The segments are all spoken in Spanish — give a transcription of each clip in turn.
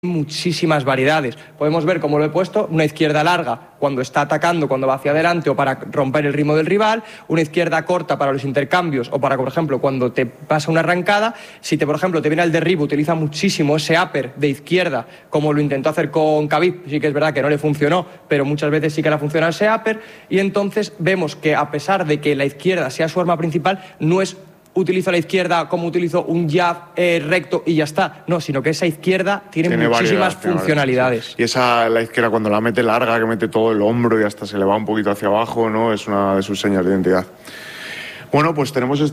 muchísimas variedades. Podemos ver, como lo he puesto, una izquierda larga cuando está atacando, cuando va hacia adelante o para romper el ritmo del rival, una izquierda corta para los intercambios o para, por ejemplo, cuando te pasa una arrancada. Si, por ejemplo, te viene el derribo, utiliza muchísimo ese upper de izquierda, como lo intentó hacer con Khabib. Sí que es verdad que no le funcionó, pero muchas veces sí que le ha funcionado ese upper, y entonces vemos que, a pesar de que la izquierda sea su arma principal, no es utilizo la izquierda como utilizo un jab recto y ya está. No, sino que esa izquierda tiene muchísimas funcionalidades. Sí. Y esa, la izquierda, cuando la mete larga, que mete todo el hombro y hasta se le va un poquito hacia abajo, ¿no? Es una de sus señas de identidad. Bueno, pues tenemos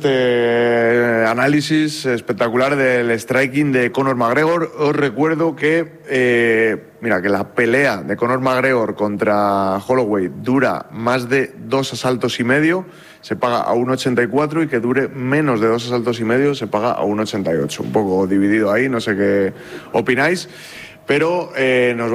este análisis espectacular del striking de Conor McGregor. Os recuerdo que, que la pelea de Conor McGregor contra Holloway dura más de 2 asaltos y medio, se paga a 1,84, y que dure menos de 2 asaltos y medio se paga a 1,88. Un poco dividido ahí, no sé qué opináis. Pero nos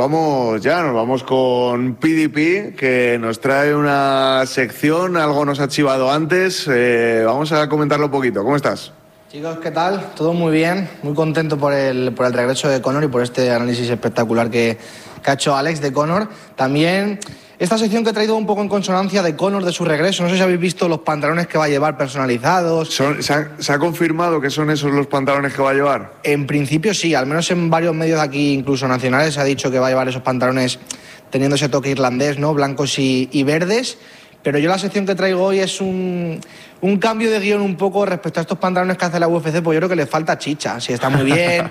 vamos con PDP, que nos trae una sección, algo nos ha chivado antes. Vamos a comentarlo un poquito. ¿Cómo estás? Chicos, ¿qué tal? Todo muy bien, muy contento por el regreso de Conor y por este análisis espectacular que ha hecho Alex de Conor. También esta sección que he traído un poco en consonancia de Conor, de su regreso. No sé si habéis visto los pantalones que va a llevar personalizados. ¿Se ha confirmado que son esos los pantalones que va a llevar? En principio sí, al menos en varios medios de aquí, incluso nacionales, se ha dicho que va a llevar esos pantalones teniendo ese toque irlandés, ¿no? Blancos y verdes. Pero yo la sección que traigo hoy es un cambio de guión un poco respecto a estos pantalones que hace la UFC, pues yo creo que le falta chicha. Sí, está muy bien.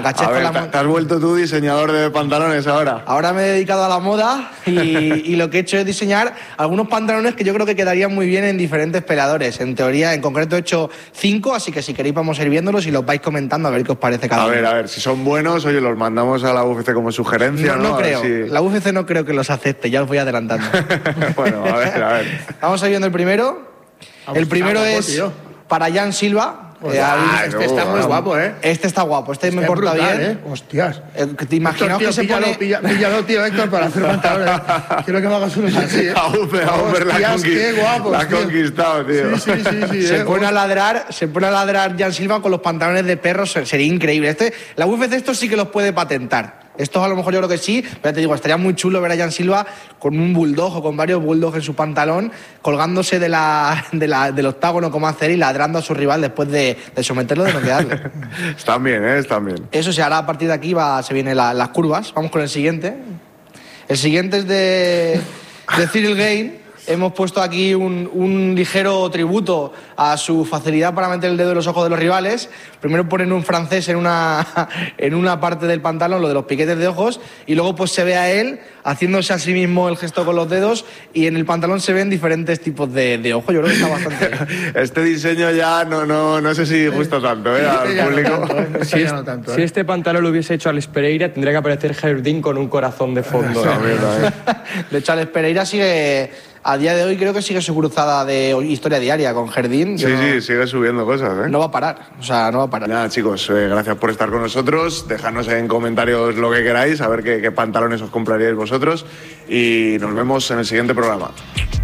¿Te has vuelto tú diseñador de pantalones ahora? Ahora me he dedicado a la moda y lo que he hecho es diseñar algunos pantalones que yo creo que quedarían muy bien en diferentes peleadores. En teoría, en concreto he hecho 5, así que si queréis vamos a ir viéndolos y los vais comentando a ver qué os parece cada uno. A ver, si son buenos, oye, los mandamos a la UFC como sugerencia, ¿no? No creo. La UFC no creo que los acepte, ya os voy adelantando. Bueno, a ver. Vamos a ir viendo el primero. El primero es para Jan Silva. Este está muy guapo, ¿eh? Este está guapo, este me porta brutal, bien. Hostias. ¿Te imaginas que se pone...? Píllalo, tío, Héctor, para hacer pantalones. Quiero que me hagas unos así, ¿eh? Hostias, qué guapos, la ha conquistado, tío. Sí. Se pone a ladrar Jan Silva con los pantalones de perro, sería increíble. La UFC estos sí que los puede patentar. Estos a lo mejor yo creo que sí, pero te digo, estaría muy chulo ver a Jan Silva con un bulldog o con varios bulldogs en su pantalón, colgándose del octágono como hacer y ladrando a su rival después de someterlo, de noquearle. Están bien, están bien. Eso se hará a partir de aquí, se vienen las curvas. Vamos con el siguiente. El siguiente es de Cyril Gane. Hemos puesto aquí un ligero tributo a su facilidad para meter el dedo en los ojos de los rivales. Primero ponen un francés en una parte del pantalón, lo de los piquetes de ojos, y luego pues se ve a él haciéndose a sí mismo el gesto con los dedos, y en el pantalón se ven diferentes tipos de ojos. Yo creo que está bastante bien. Este diseño ya no sé si gusta tanto, al público. Si este pantalón lo hubiese hecho Alex Pereira, tendría que aparecer Jardín con un corazón de fondo. De hecho, Alex Pereira sigue... A día de hoy creo que sigue su cruzada de historia diaria con Jardín. Sí, sigue subiendo cosas, No va a parar, no va a parar. Nada, chicos, gracias por estar con nosotros. Dejadnos en comentarios lo que queráis, a ver qué pantalones os compraríais vosotros. Y nos vemos en el siguiente programa.